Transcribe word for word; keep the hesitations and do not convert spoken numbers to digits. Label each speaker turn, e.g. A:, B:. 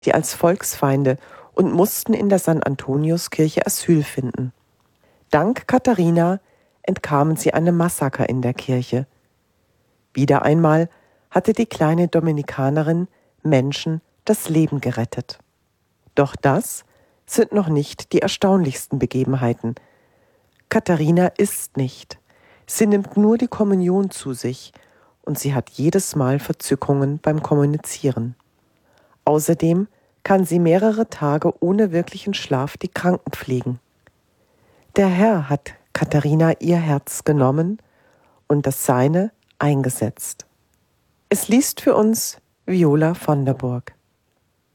A: die als Volksfeinde und mussten in der San Antoniuskirche Asyl finden. Dank Katharina entkamen sie einem Massaker in der Kirche. Wieder einmal hatte die kleine Dominikanerin Menschen das Leben gerettet. Doch das sind noch nicht die erstaunlichsten Begebenheiten. Katharina isst nicht. Sie nimmt nur die Kommunion zu sich und sie hat jedes Mal Verzückungen beim Kommunizieren. Außerdem kann sie mehrere Tage ohne wirklichen Schlaf die Kranken pflegen. Der Herr hat Katharina ihr Herz genommen und das Seine eingesetzt. Es liest für uns Viola von der Burg.